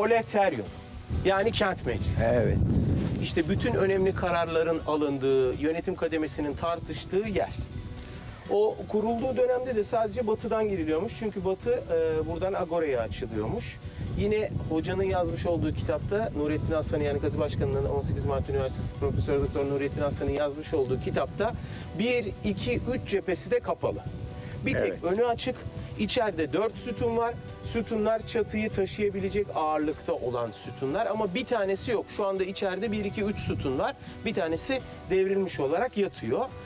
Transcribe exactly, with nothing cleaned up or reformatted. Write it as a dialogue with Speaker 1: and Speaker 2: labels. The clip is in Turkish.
Speaker 1: proletaryon. Yani kent meclisi.
Speaker 2: Evet.
Speaker 1: İşte bütün önemli kararların alındığı, yönetim kademesinin tartıştığı yer. O kurulduğu dönemde de sadece batıdan giriliyormuş. Çünkü batı e, buradan Agora'ya açılıyormuş. Yine hocanın yazmış olduğu kitapta Nurettin Aslan'ın, yani Kazı Başkanı'nın, on sekiz Mart Üniversitesi Profesör Doktor Nurettin Aslan'ın yazmış olduğu kitapta bir, iki, üç cephesi de kapalı. Bir tek
Speaker 2: Evet.
Speaker 1: önü açık. İçeride dört sütun var. Sütunlar çatıyı taşıyabilecek ağırlıkta olan sütunlar, ama bir tanesi yok. Şu anda içeride bir, iki, üç sütun var. Bir tanesi devrilmiş olarak yatıyor.